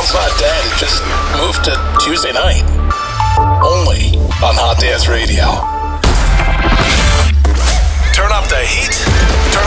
Sound's not dead, it just moved to Tuesday night. Only on Hot Dance Radio. Turn up the heat